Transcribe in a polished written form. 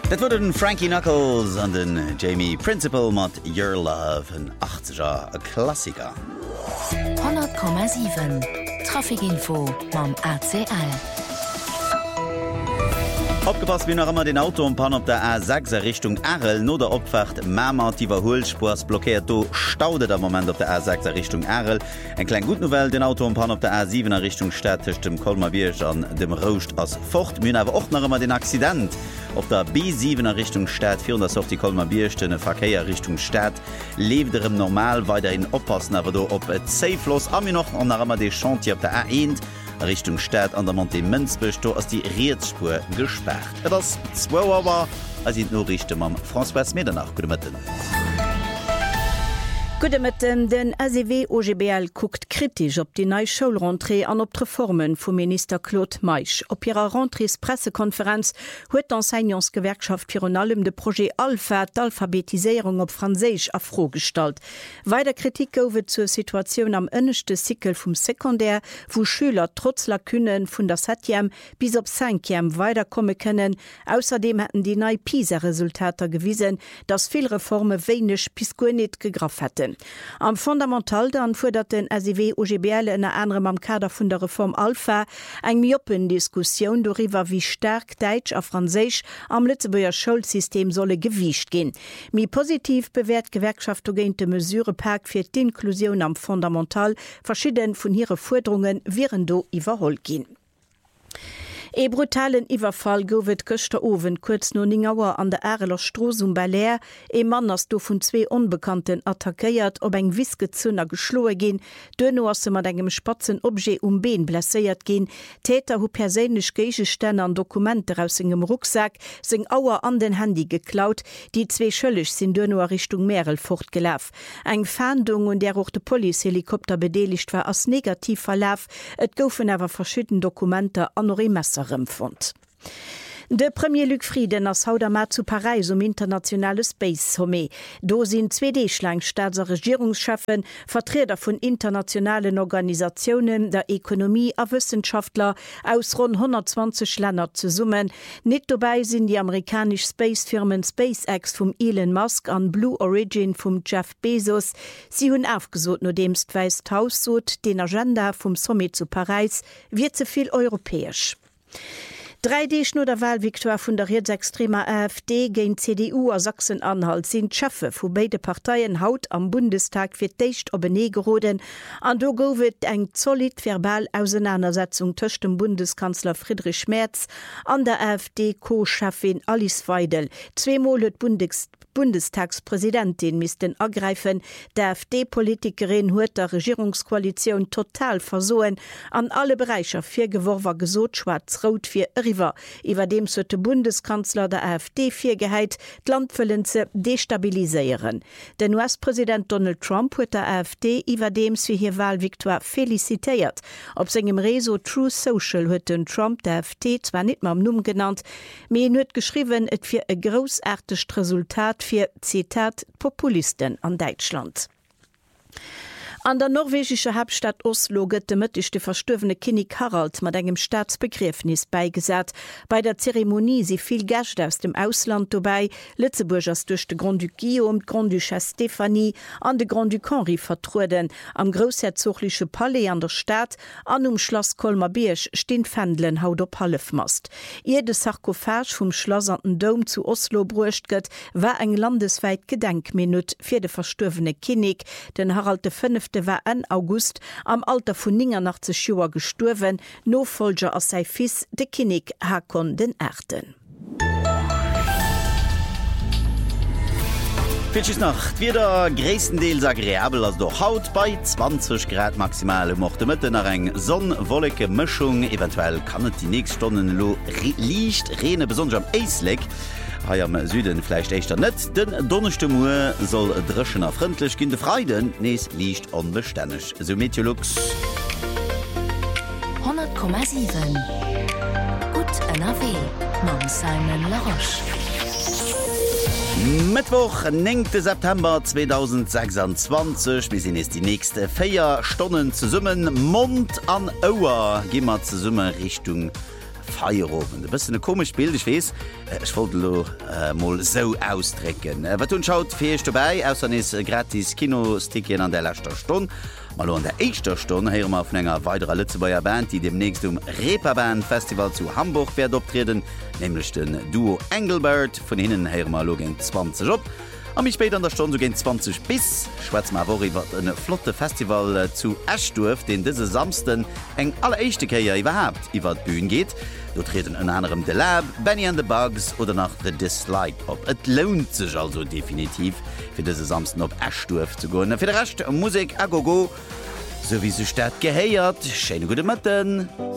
Dat wurde den Frankie Knuckles an den Jamie Principal mat Your Love, een 80er Klassiker. 100,7 Trafikinfo mam ACL. Abgepasst wie noch immer den Auto und Pan op der A6 Richtung Arel, no der Opfahrt Mama Überholspurs blockiert do staudet der Moment op der A6 Richtung Arel. Ein klein gut Novell den Auto und Pan op der A7 Richtung Städtisch dem Kolmabiersch an dem Rost aus Fort Mün aber auch noch immer den Accident. Auf der B7 Richtung Stadt 400 auf die Kolmabierstelle Verkehr Richtung Stadt lebt im normal weiter in oppassen aber do op safe los am noch an immer die Chantier auf der A1 Richtung Stadt an der Monte Münzbüch do aus die Reetspur gesperrt. Das 2 Uhr sind nur Richten am François Medernach gedemitten. Gudemitten den SEW OGBL guckt kritisch op die neue Schulrentrée an op Reformen vu Minister Claude Meisch. Op ihrer Rentrées-Pressekonferenz huet d'Enseignantsgewerkschaft fir allem de Projekt Alpha d'Alphabetisierung op Franzésisch afrogestalt. Weiter Kritik gowe zur Situation am ënnechte Sikel vum Sekundär, wo Schüler trotz Lakunen vun der 7. bis op 5. weiterkomme können. Außerdem hätten die neue PISA-Resultater gewiesen, dass viel Reforme wenig bis gar nicht gegraf hätten. Am Fundamental dann fordert den SEW OGBL in anderem am Kader vun der Reform Alpha eng Myopen-Diskussion darüber, wie stark Deutsch a Französisch am Lützeburger Schulsystem solle gewicht gehen. Mi positiv bewährt Gewerkschaft ogente Mesurepark fir d'Inklusion am Fundamental verschieden vun ihre Forderungen wären do iwwerholt gin. E brutalen Iwerfall gowet Köchterowen kurz no 9 Uhr an der Areler Strosum bei Leer, e Mann ass do vun 2 Unbekannten attackéiert, ob eng Wiskezunner geschloe gin, dënno ass mat engem spatzen Obje Been blesséiert gin, Täter hu perélech Gegenstände an Dokumente aus engem Rucksack seg Auer an den Handy geklaut, die 2 schëllech sinn dënno Richtung Merel fortgelaf. Eng Fahndung und der auch de Polihelikopter bedeligt war ass negativ verlaf, et goufen awer verschieden Dokumente an Messer empfund. De Premier Luc Frieden ass Haudermat zu Paris internationale Space Summit. Do sind 2D-Schlang Staats- und Regierungschefen, Vertreter von internationalen Organisationen, der Ökonomie a Wissenschaftler aus rund 120 Ländern zu summen. Nicht dabei sind die amerikanischen Spacefirmen SpaceX vom Elon Musk an Blue Origin vom Jeff Bezos. Sie hun aufgesucht, nur demst weist Haus den Agenda vom Summit zu Paris wird zu viel europäisch. 3D der Wahlviktoire vun der rechtsextremer AfD gegen CDU a Sachsen-Anhalt sind Schaffe vu beide Parteien haut am Bundestag fir d'icht op benee geroden. An do gowet eng solid verbal Auseinandersetzung töcht dem Bundeskanzler Friedrich Merz an der AfD-Co-Chefin Alice Weidel. 2 Mal huet Bundestagspräsidentin missten ergreifen. Der AfD-Politikerin huet der Regierungskoalition total versoen an alle Bereiche fir Geworwer gesot schwarz-rot fir River. Iwer dem sollte Bundeskanzler der AfD geheit, Landfüllen ze destabilisieren. Den US-Präsident Donald Trump huet der AfD iwwer dems fir hier Wahlviktoire felicitéiert. Op segem Reso True Social huet den Trump der AfD zwar net ma am Numm genannt, me huet geschrieben, et fir e grossartigt Resultat fir Zitat Populisten an Deutschland. An der norwegische Hauptstadt Oslo gëtt de mëttigchte verstöwene Kinnig Harald mat engem Staatsbegräfnis beigesat. Bei der Zeremonie si viel Gäste aus dem Ausland dabei, Lützeburgers durch de Grand-Duc Guillaume, Grand-Duchesse Stephanie an de Grand-Duc Henri vertruden. Am Großherzogliche Palais an der Stadt, an Schloss Kolmabiersch stehen Fändlen haut op Halefmast. Jede Sarkophage vom Schloss an den Dom zu Oslo bruecht gëtt, war eng landesweit Gedenkminut fir de verstöwene Kinnig, den Harald V. war en August am Alter vun 89 Joer gestorwen, Nofolger as sei Fils de Kinnig Hakon den Erten. Fitschis Nacht wieder gräendeels agréabel as doch haut bei 20 Grad maximal mochte Mëtte nach eng sonnwolleke Mëchung, eventuell kann et die nächsten Stunden lo liicht Rene beson am Eisleck. Hai am Süden fleicht echtter net, den donnerchte Mue soll dreschen a frindlech ginn de Freiden nees liicht onbestännech. So Meteorlux 100,7 Gut NRW Mam Simon Laroche. Mittwoch 9. September 2026 wir sind jetzt die nächste 4 Stunden zu summen Mond an Auer gehen wir zu Summe Richtung Feierabend. Ein bisschen ein komisches Bild, ich weiß. Ich wollte mal so ausdrücken. Was tun schaut, fährst du dabei? Außer ist gratis Kinostickchen an der letzten Stunde. Mal an der ersten Stunde hören wir auf einer weiteren Lützebauer Band, die demnächst Reeperbahn Festival zu Hamburg wird auftreten, nämlich den Duo Engelbert. Von ihnen hören wir gegen 20 ab. Und mich später an der Stunde so gegen 20 bis schwarz mal über ein flotte Festival zu Eschdorf, den diese Samstag eng allererste Kehr überhaupt über die Bühne geht. Da treten unter anderem The Lab, Benny and the Bugs oder nach The Dislike Pop. Es lohnt sich also definitiv, für diese Samstag auf Eschdorf zu gehen. Für den Rest Musik, a go go, so wie sie statt geheiert. Schöne gute Morgen.